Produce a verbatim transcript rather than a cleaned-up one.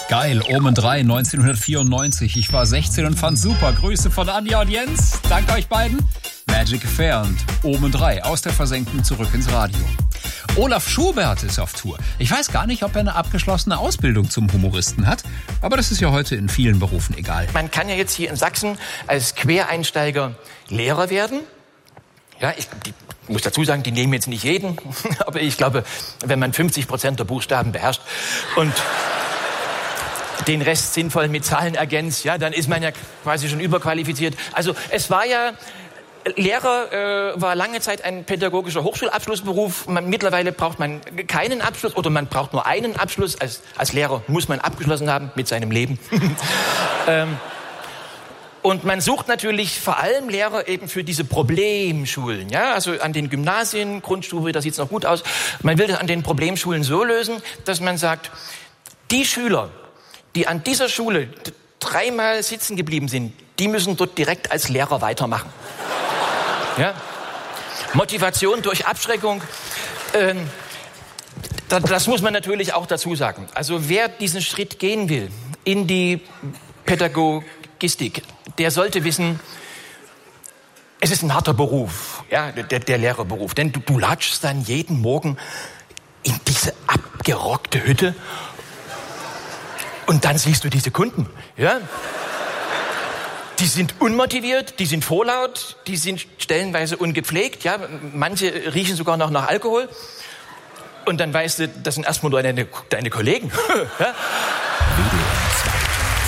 Geil, Omen drei, neunzehnhundertvierundneunzig. Ich war sechzehn und fand's super. Grüße von Anja und Jens. Danke euch beiden. Magic Affair und Omen drei, aus der Versenkung zurück ins Radio. Olaf Schubert ist auf Tour. Ich weiß gar nicht, ob er eine abgeschlossene Ausbildung zum Humoristen hat, aber das ist ja heute in vielen Berufen egal. Man kann ja jetzt hier in Sachsen als Quereinsteiger Lehrer werden. Ja, ich die, muss dazu sagen, die nehmen jetzt nicht jeden, aber ich glaube, wenn man fünfzig Prozent der Buchstaben beherrscht und den Rest sinnvoll mit Zahlen ergänzt, ja, dann ist man ja quasi schon überqualifiziert. Also es war ja, Lehrer äh, war lange Zeit ein pädagogischer Hochschulabschlussberuf. Man, mittlerweile braucht man keinen Abschluss oder man braucht nur einen Abschluss. Als, als Lehrer muss man abgeschlossen haben mit seinem Leben. ähm, und man sucht natürlich vor allem Lehrer eben für diese Problemschulen. Ja, also an den Gymnasien, Grundstufe, da sieht's noch gut aus. Man will das an den Problemschulen so lösen, dass man sagt, die Schüler, die an dieser Schule dreimal sitzen geblieben sind, die müssen dort direkt als Lehrer weitermachen. Ja? Motivation durch Abschreckung, ähm, das, das muss man natürlich auch dazu sagen. Also wer diesen Schritt gehen will in die Pädagogistik, der sollte wissen, es ist ein harter Beruf, ja, der, der Lehrerberuf. Denn du, du latschst dann jeden Morgen in diese abgerockte Hütte und dann siehst du diese Kunden, ja. Die sind unmotiviert, die sind vorlaut, die sind stellenweise ungepflegt, ja. Manche riechen sogar noch nach Alkohol. Und dann weißt du, das sind erstmal nur deine, deine Kollegen. Ja?